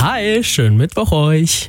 Hi, schönen Mittwoch euch.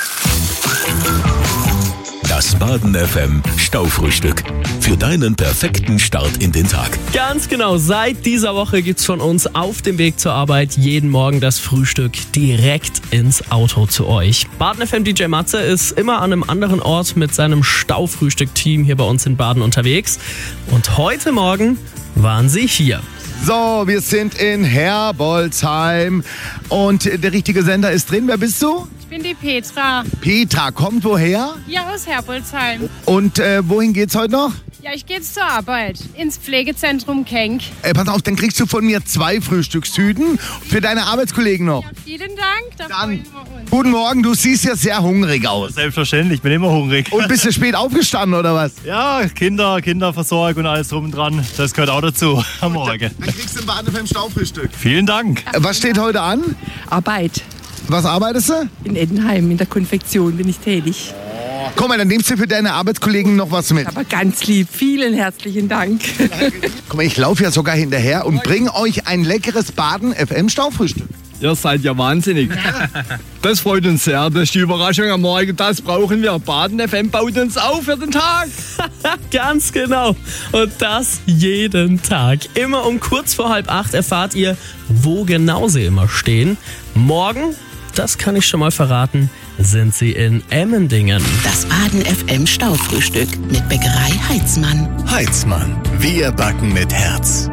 Das Baden FM Staufrühstück. Für deinen perfekten Start in den Tag. Ganz genau, seit dieser Woche gibt's von uns auf dem Weg zur Arbeit jeden Morgen das Frühstück direkt ins Auto zu euch. Baden FM DJ Matze ist immer an einem anderen Ort mit seinem Staufrühstück-Team hier bei uns in Baden unterwegs. Und heute Morgen waren sie hier. So, wir sind in Herbolzheim und der richtige Sender ist drin. Wer bist du? Ich bin die Petra. Petra, kommt woher? Ja, aus Herbolzheim. Und wohin geht's heute noch? Ja, ich gehe jetzt zur Arbeit. Ins Pflegezentrum Kenk. Pass auf, dann kriegst du von mir 2 Frühstückstüten für deine Arbeitskollegen noch. Ja, vielen Dank. Da freuen wir uns. Guten Morgen, du siehst ja sehr hungrig aus. Selbstverständlich, ich bin immer hungrig. Und bist du spät aufgestanden oder was? Ja, Kinder versorgen und alles drum und dran, das gehört auch dazu am Morgen. Dann kriegst du ein Baden FM Staufrühstück. Vielen Dank. Was steht heute an? Arbeit. Was arbeitest du? In Eddenheim in der Konfektion bin ich tätig. Komm mal, dann nimmst du für deine Arbeitskollegen noch was mit. Aber ganz lieb, vielen herzlichen Dank. Guck mal, ich laufe ja sogar hinterher und bringe euch ein leckeres Baden FM Staufrühstück. Ihr seid ja wahnsinnig. Das freut uns sehr. Das ist die Überraschung am Morgen. Das brauchen wir. Baden FM baut uns auf für den Tag. Ganz genau. Und das jeden Tag. Immer um kurz vor 7:30 erfahrt ihr, wo genau sie immer stehen. Morgen, das kann ich schon mal verraten, sind sie in Emmendingen. Das Baden FM Staufrühstück mit Bäckerei Heitzmann. Heitzmann. Wir backen mit Herz.